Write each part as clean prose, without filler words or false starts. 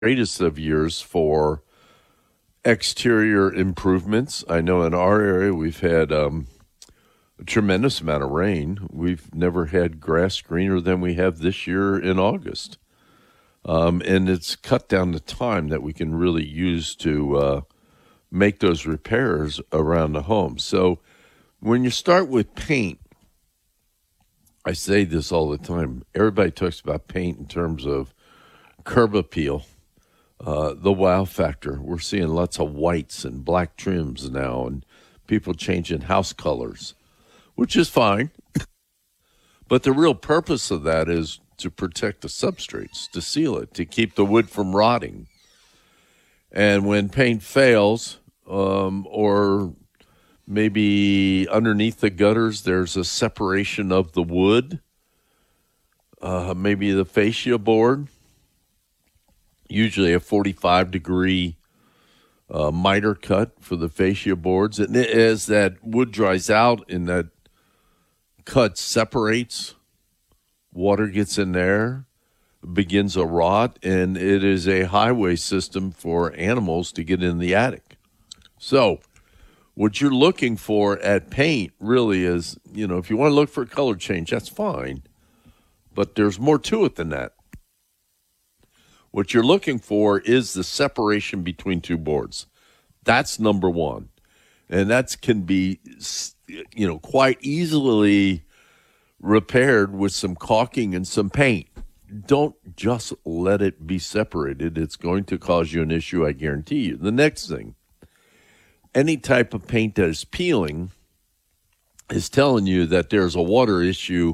greatest of years for exterior improvements. I know in our area we've had a tremendous amount of rain. We've never had grass greener than we have this year in August. And it's cut down the time that we can really use to make those repairs around the home. So when you start with paint, I say this all the time. Everybody talks about paint in terms of curb appeal, the wow factor. We're seeing lots of whites and black trims now and people changing house colors, which is fine. But the real purpose of that is to protect the substrates, to seal it, to keep the wood from rotting. And when paint fails, or maybe underneath the gutters there's a separation of the wood, maybe the fascia board, usually a 45-degree miter cut for the fascia boards. And as that wood dries out and that cut separates, water gets in there, begins a rot, and it is a highway system for animals to get in the attic. So what you're looking for at paint really is, if you want to look for a color change, that's fine. But there's more to it than that. What you're looking for is the separation between two boards. That's number one. And that can be, quite easily repaired with some caulking and some paint. Don't just let it be separated. It's going to cause you an issue, I guarantee you. The next thing, any type of paint that is peeling is telling you that there's a water issue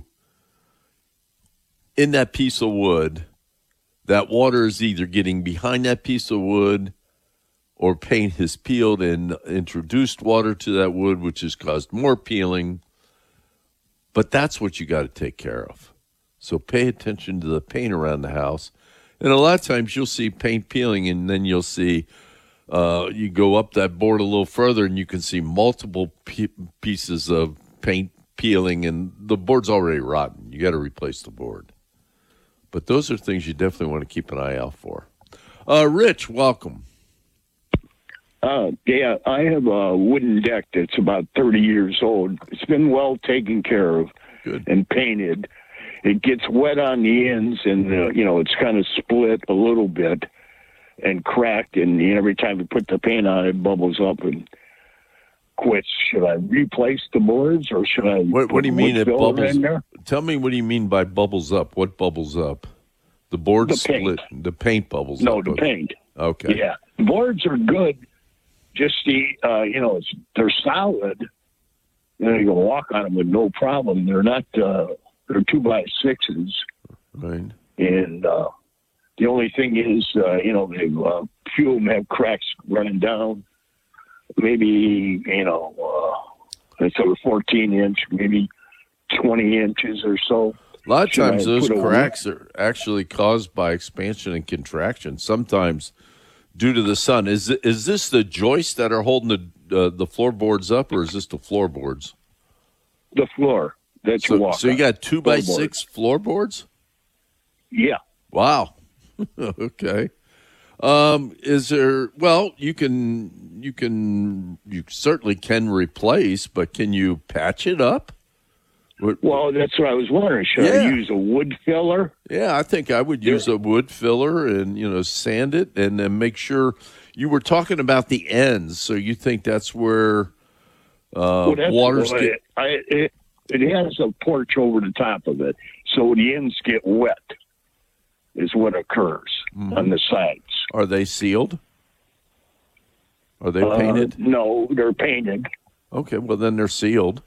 in that piece of wood. That water is either getting behind that piece of wood or paint has peeled and introduced water to that wood, which has caused more peeling. But that's what you got to take care of. So pay attention to the paint around the house. And a lot of times you'll see paint peeling, and then you'll see you go up that board a little further and you can see multiple pieces of paint peeling, and the board's already rotten. You got to replace the board. But those are things you definitely want to keep an eye out for. Rich, welcome. Yeah, I have a wooden deck that's about 30 years old. It's been well taken care of. Good. And painted. It gets wet on the ends, and it's kind of split a little bit and cracked, and every time you put the paint on, it bubbles up and quits. Should I replace the boards, or should I? What do you mean it bubbles? In there? Tell me, what do you mean by bubbles up? What bubbles up? The board split. The paint bubbles up. No, the paint. Okay. Yeah, the boards are good. Just they're solid. You can walk on them with no problem. They're not. They're 2x6s. Right. And the only thing is, a few of them have cracks running down. Maybe, it's over 14 inch, maybe 20 inches or so. A lot of times those cracks are actually caused by expansion and contraction, sometimes due to the sun. Is this the joists that are holding the floorboards up, or is this the floorboards? The floor. That's you walk so you got 2x6 floorboards? Yeah. Wow. Okay. Is there? Well, you certainly can replace, but can you patch it up? Well, that's what I was wondering. Should I use a wood filler? Yeah, I think I would use a wood filler and sand it, and then make sure. You were talking about the ends, so you think that's where water's get. It has a porch over the top of it, so the ends get wet. Is what occurs on the sides. Are they sealed? Are they painted? No, they're painted. Okay, well then they're sealed.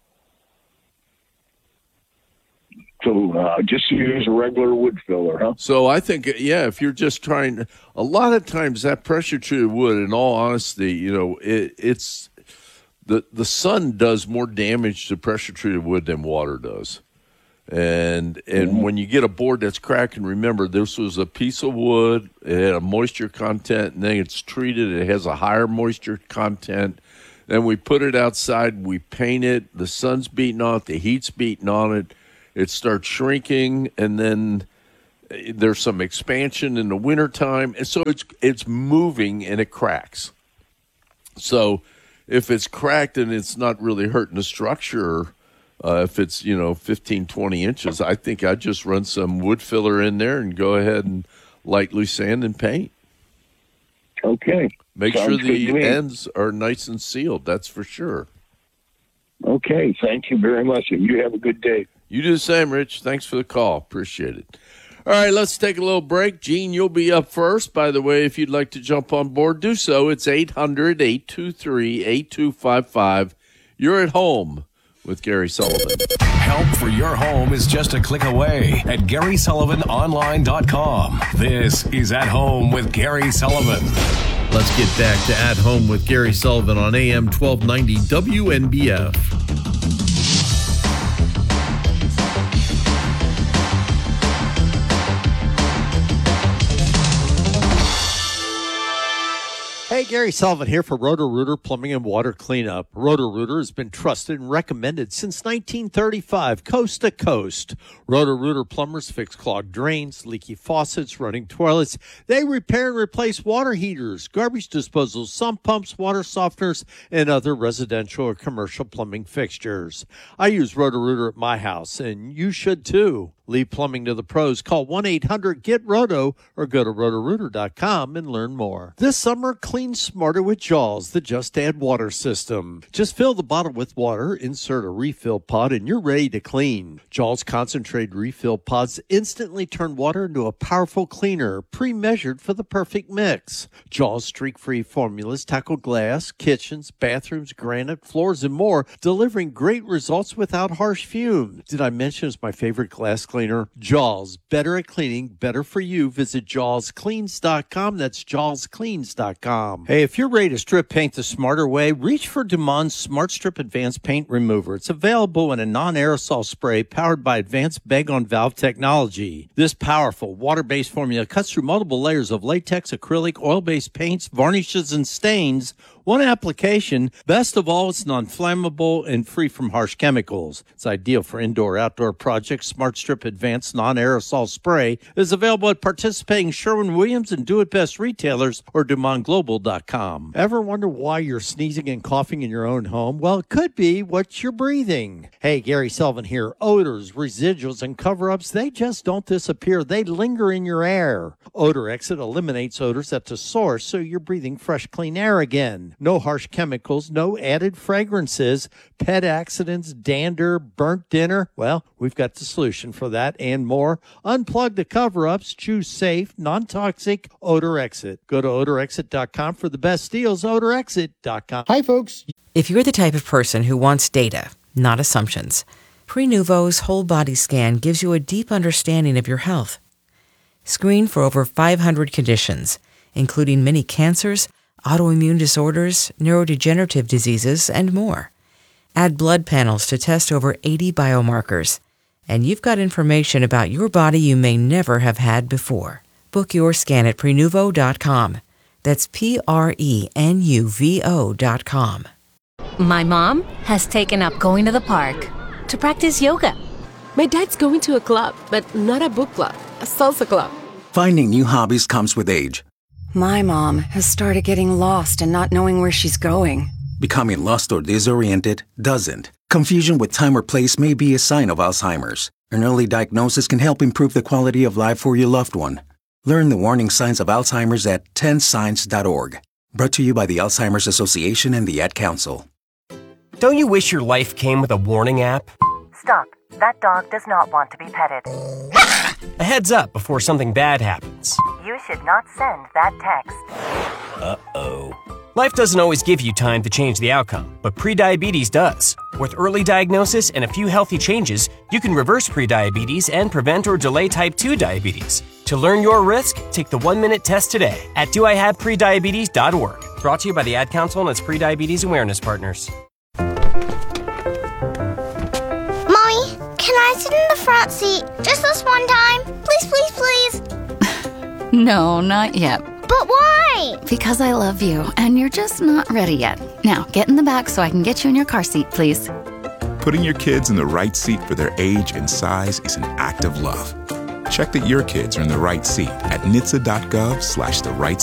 So just use a regular wood filler, huh? So I think, if you're just trying, a lot of times that pressure treated wood, in all honesty, it's the sun does more damage to pressure treated wood than water does. And when you get a board that's cracking, remember, this was a piece of wood. It had a moisture content, and then it's treated. It has a higher moisture content. Then we put it outside. We paint it. The sun's beating on it. The heat's beating on it. It starts shrinking, and then There's some expansion in the wintertime, and so it's moving and it cracks. So if it's cracked and it's not really hurting the structure, if it's 15, 20 inches, I think I'd just run some wood filler in there and go ahead and lightly sand and paint. Okay. Make sure the ends are nice and sealed. That's for sure. Okay. Thank you very much, and you have a good day. You do the same, Rich. Thanks for the call. Appreciate it. All right, let's take a little break. Gene, you'll be up first. By the way, if you'd like to jump on board, do so. It's 800-823-8255. You're at home with Gary Sullivan. Help for your home is just a click away at GarySullivanOnline.com. This is At Home with Gary Sullivan. Let's get back to At Home with Gary Sullivan on AM 1290 WNBF. Hey, Gary Sullivan here for Roto-Rooter Plumbing and Water Cleanup. Roto-Rooter has been trusted and recommended since 1935, coast to coast. Roto-Rooter plumbers fix clogged drains, leaky faucets, running toilets. They repair and replace water heaters, garbage disposals, sump pumps, water softeners, and other residential or commercial plumbing fixtures. I use Roto-Rooter at my house, and you should too. Leave plumbing to the pros. Call 1-800-GET-ROTO or go to rotorooter.com and learn more. This summer, clean smarter with Jaws, the Just Add Water system. Just fill the bottle with water, insert a refill pod, and you're ready to clean. Jaws concentrated refill pods instantly turn water into a powerful cleaner, pre-measured for the perfect mix. Jaws streak-free formulas tackle glass, kitchens, bathrooms, granite, floors, and more, delivering great results without harsh fumes. Did I mention it's my favorite glass cleaner? Jaws, better at cleaning, better for you. Visit JawsCleans.com. That's JawsCleans.com. Hey, if you're ready to strip paint the smarter way, reach for Dumond's Smart Strip Advanced Paint Remover. It's available in a non-aerosol spray powered by advanced bag-on-valve technology. This powerful water-based formula cuts through multiple layers of latex, acrylic, oil-based paints, varnishes, and stains. One application. Best of all, it's non-flammable and free from harsh chemicals. It's ideal for indoor-outdoor projects. Smart Strip Advanced Non-Aerosol Spray is available at participating Sherwin-Williams and Do-It-Best retailers or DumondGlobal.com. Ever wonder why you're sneezing and coughing in your own home? Well, it could be what you're breathing. Hey, Gary Sullivan here. Odors, residuals, and cover-ups, they just don't disappear. They linger in your air. Odor Exit eliminates odors at the source, so you're breathing fresh, clean air again. No harsh chemicals, no added fragrances, pet accidents, dander, burnt dinner. Well, we've got the solution for that and more. Unplug the cover-ups. Choose safe, non-toxic Odor Exit. Go to odorexit.com for the best deals. odorexit.com. Hi, folks. If you're the type of person who wants data, not assumptions, Prenuvo's whole body scan gives you a deep understanding of your health. Screen for over 500 conditions, including many cancers, autoimmune disorders, neurodegenerative diseases, and more. Add blood panels to test over 80 biomarkers, and you've got information about your body you may never have had before. Book your scan at Prenuvo.com. That's Prenuvo.com. My mom has taken up going to the park to practice yoga. My dad's going to a club, but not a book club, a salsa club. Finding new hobbies comes with age. My mom has started getting lost and not knowing where she's going. Becoming lost or disoriented doesn't. Confusion with time or place may be a sign of Alzheimer's. An early diagnosis can help improve the quality of life for your loved one. Learn the warning signs of Alzheimer's at 10signs.org. Brought to you by the Alzheimer's Association and the Ad Council. Don't you wish your life came with a warning app? Stop. That dog does not want to be petted. A heads up before something bad happens. You should not send that text. Uh-oh. Life doesn't always give you time to change the outcome, but prediabetes does. With early diagnosis and a few healthy changes, you can reverse prediabetes and prevent or delay type 2 diabetes. To learn your risk, take the 1-minute test today at doihaveprediabetes.org. Brought to you by the Ad Council and its Prediabetes Awareness Partners. Mommy, can I sit in the front seat just this one time? Please, please, please. No, not yet. But why? Because I love you, and you're just not ready yet. Now, get in the back so I can get you in your car seat, please. Putting your kids in the right seat for their age and size is an act of love. Check that your kids are in the right seat at nhtsa.gov/the right